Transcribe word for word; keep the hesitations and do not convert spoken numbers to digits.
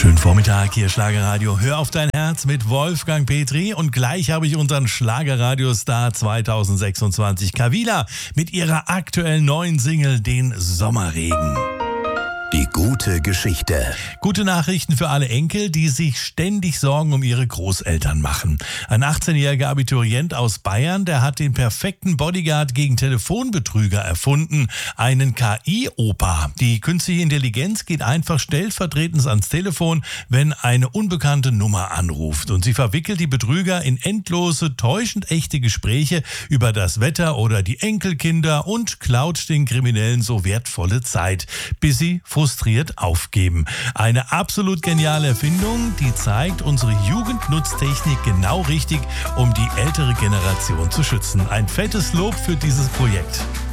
Schönen Vormittag, hier Schlagerradio. Hör auf dein Herz mit Wolfgang Petri. Und gleich habe ich unseren Schlagerradio-Star zwanzig sechsundzwanzig, Kavila, mit ihrer aktuellen neuen Single Den Sommerregen. Die gute Geschichte. Gute Nachrichten für alle Enkel, die sich ständig Sorgen um ihre Großeltern machen. Ein achtzehnjähriger Abiturient aus Bayern, der hat den perfekten Bodyguard gegen Telefonbetrüger erfunden. Einen K I-Opa. Die künstliche Intelligenz geht einfach stellvertretend ans Telefon, wenn eine unbekannte Nummer anruft. Und sie verwickelt die Betrüger in endlose, täuschend echte Gespräche über das Wetter oder die Enkelkinder und klaut den Kriminellen so wertvolle Zeit, bis sie frustriert aufgeben. Eine absolut geniale Erfindung, die zeigt, unsere Jugend nutzt Technik genau richtig, um die ältere Generation zu schützen. Ein fettes Lob für dieses Projekt.